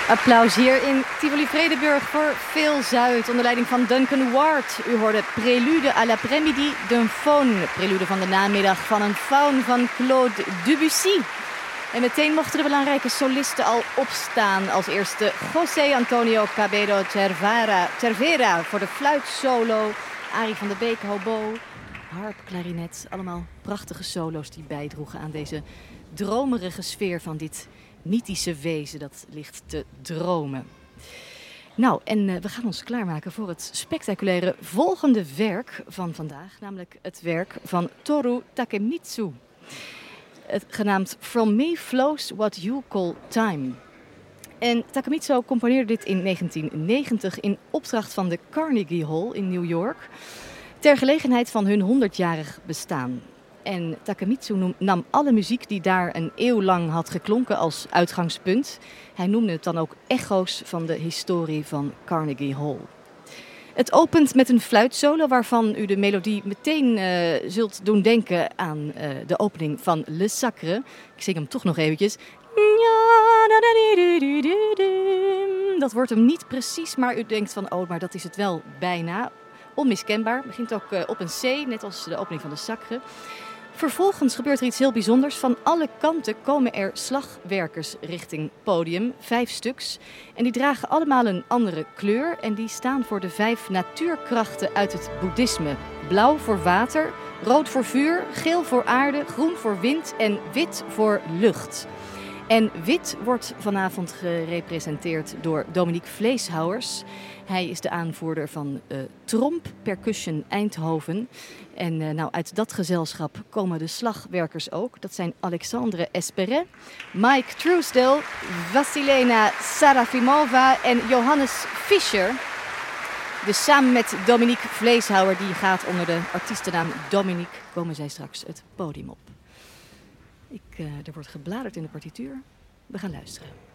Applaus hier in Tivoli-Vredenburg voor Phil Zuid onder leiding van Duncan Ward. U hoorde Prélude à l'après-midi d'un faune, prelude van de namiddag van een faun van Claude Debussy. En meteen mochten de belangrijke solisten al opstaan. Als eerste José Antonio Cabello Cervera voor de fluitsolo, Arie van der Beek hobo, harp, klarinet, allemaal prachtige solo's die bijdroegen aan deze dromerige sfeer van dit mythische wezen dat ligt te dromen. Nou, en we gaan ons klaarmaken voor het spectaculaire volgende werk van vandaag, namelijk het werk van Toru Takemitsu. Genaamd From Me Flows What You Call Time. En Takemitsu componeerde dit in 1990 in opdracht van de Carnegie Hall in New York, ter gelegenheid van hun 100-jarig bestaan. En Takemitsu nam alle muziek die daar een eeuw lang had geklonken als uitgangspunt. Hij noemde het dan ook echo's van de historie van Carnegie Hall. Het opent met een fluitsolo waarvan u de melodie meteen zult doen denken aan de opening van Le Sacre. Ik zing hem toch nog eventjes. Dat wordt hem niet precies, maar u denkt van oh, maar dat is het wel bijna. Onmiskenbaar. Begint ook op een C, net als de opening van de Sacre. Vervolgens gebeurt er iets heel bijzonders. Van alle kanten komen er slagwerkers richting podium, 5 stuks. En die dragen allemaal een andere kleur. En die staan voor de 5 natuurkrachten uit het boeddhisme. Blauw voor water, rood voor vuur, geel voor aarde, groen voor wind en wit voor lucht. En wit wordt vanavond gerepresenteerd door Dominique Vleeshouwers. Hij is de aanvoerder van Tromp Percussion Eindhoven. En nou, uit dat gezelschap komen de slagwerkers ook. Dat zijn Alexandre Esperet, Mike Truesdell, Vassilena Sarafimova en Johannes Fischer. Dus samen met Dominique Vleeshouwer, die gaat onder de artiestennaam Dominique, komen zij straks het podium op. Er wordt gebladerd in de partituur. We gaan luisteren.